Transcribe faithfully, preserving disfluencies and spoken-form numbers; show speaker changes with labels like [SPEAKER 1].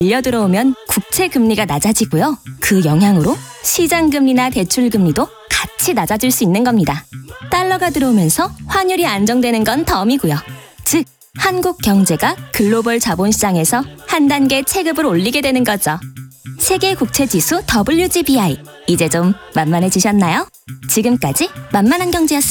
[SPEAKER 1] 밀려 들어오면 국채 금리가 낮아지고요. 그 영향으로 시장 금리나 대출 금리도 같이 낮아질 수 있는 겁니다. 달러가 들어오면서 환율이 안정되는 건 덤이고요. 즉, 한국 경제가 글로벌 자본시장에서 한 단계 체급을 올리게 되는 거죠. 세계 국채 지수 더블유지비아이, 이제 좀 만만해지셨나요? 지금까지 만만한 경제였습니다.